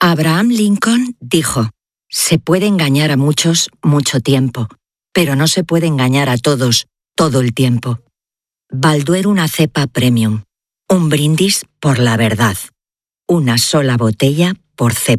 Abraham Lincoln dijo: se puede engañar a muchos mucho tiempo, pero no se puede engañar a todos todo el tiempo. Balduero una cepa premium. Un brindis por la verdad. Una sola botella por cepa.